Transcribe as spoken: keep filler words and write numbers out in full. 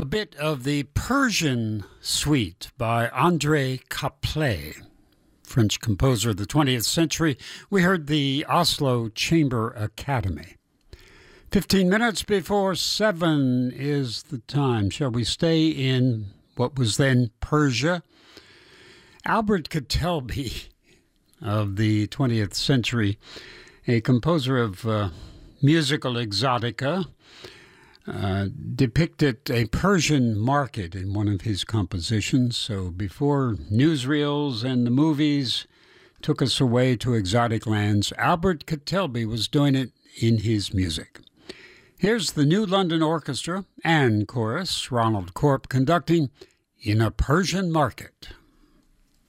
A bit of the Persian Suite by André Caplet, French composer of the twentieth century. We heard the Oslo Chamber Academy. Fifteen minutes before seven is the time. Shall we stay in what was then Persia? Albert Ketèlbey of the twentieth century, a composer of uh, musical exotica, Uh, depicted a Persian market in one of his compositions. So before newsreels and the movies took us away to exotic lands, Albert Ketèlbey was doing it in his music. Here's the New London Orchestra and Chorus, Ronald Corp conducting In a Persian Market.